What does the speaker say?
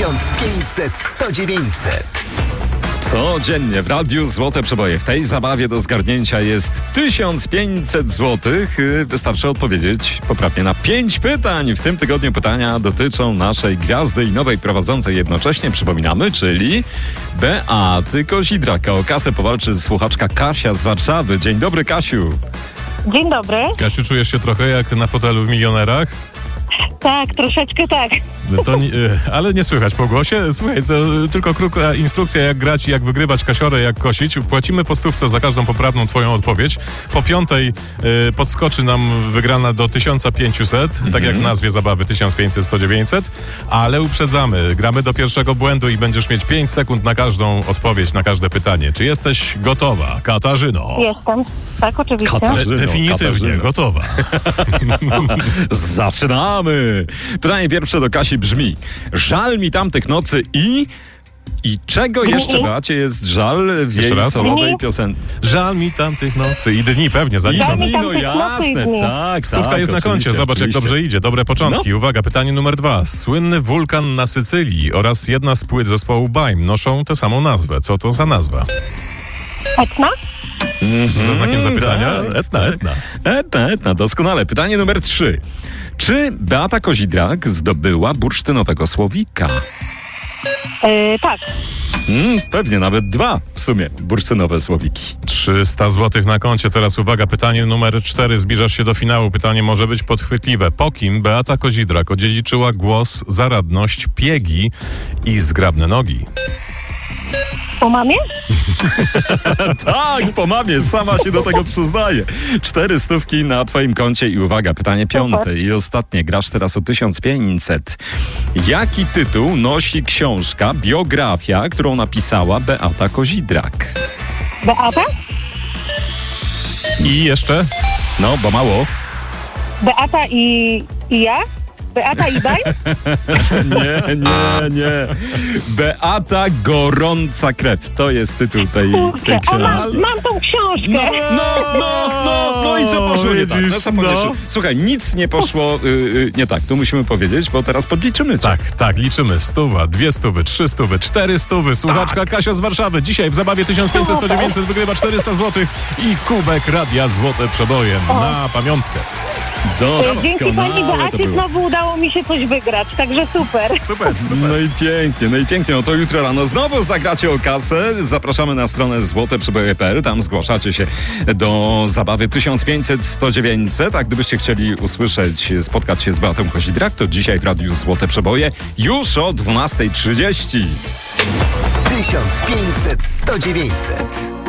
1500 100 900. Codziennie w Radiu Złote Przeboje. W tej zabawie do zgarnięcia jest 1500 złotych. Wystarczy odpowiedzieć poprawnie na 5 pytań. W tym tygodniu pytania dotyczą naszej gwiazdy i nowej prowadzącej jednocześnie, przypominamy, czyli Beaty Kozidrak. O kasę powalczy słuchaczka Kasia z Warszawy. Dzień dobry, Kasiu. Dzień dobry. Kasiu, czujesz się trochę jak na fotelu w Milionerach? Tak, troszeczkę tak. Ale nie słychać po głosie. Słuchaj, to tylko krótka instrukcja, jak grać i jak wygrywać kasiorę, jak kosić. Płacimy po stówce za każdą poprawną twoją odpowiedź. Po piątej podskoczy nam wygrana do 1500, tak jak w nazwie zabawy 1500 100 900, ale uprzedzamy. Gramy do pierwszego błędu i będziesz mieć 5 sekund na każdą odpowiedź, na każde pytanie. Czy jesteś gotowa, Katarzyno? Jestem. Tak, oczywiście. Definitywnie gotowa. Zaczynamy! Pytanie pierwsze do Kasi brzmi: żal mi tamtych nocy i czego jeszcze, Beacie, jest żal w jej solowej piosence? Żal mi tamtych nocy i dni, pewnie zaliczamy. No jasne, tak. Stówka jest na koncie, zobacz jak dobrze idzie, dobre początki. No. Uwaga, pytanie numer 2. Słynny wulkan na Sycylii oraz jedna z płyt zespołu Baim noszą tę samą nazwę. Co to za nazwa? Etna? Ze znakiem zapytania? Etna, doskonale. Pytanie numer 3. Czy Beata Kozidrak zdobyła bursztynowego słowika? Tak. Pewnie nawet 2 w sumie bursztynowe słowiki. 300 złotych na koncie. Teraz uwaga, pytanie numer 4. Zbliżasz się do finału. Pytanie może być podchwytliwe. Po kim Beata Kozidrak odziedziczyła głos, zaradność, piegi i zgrabne nogi? Po mamie? Tak, po mamie, sama się do tego przyznaje. 400 na twoim koncie i uwaga, pytanie 5 i ostatnie. Grasz teraz o 1500. Jaki tytuł nosi książka, biografia, którą napisała Beata Kozidrak? Beata? I jeszcze? No, bo mało. Beata i ja? Beata i Baj? Nie. Beata Gorąca Krew. To jest tytuł tej książki. Mam tą książkę. No i co poszło nie tak? Słuchaj, nic nie poszło nie tak. Tu musimy powiedzieć, bo teraz podliczymy. Tak, liczymy. 100, 200, 300, 400. Słuchaczka Kasia z Warszawy. Dzisiaj w zabawie 1500 100 900 wygrywa 400 zł i kubek Radia Złote Przeboje na pamiątkę. Dzięki pani Beacie znowu udało mi się coś wygrać, także super. No i pięknie. No to jutro rano znowu zagracie o kasę. Zapraszamy na stronę złoteprzeboje.pl. Tam zgłaszacie się do zabawy 1500 100 900. A gdybyście chcieli spotkać się z Beatą Kozidrak, to dzisiaj w Radiu Złote Przeboje już o 12:30. 1500 100 900.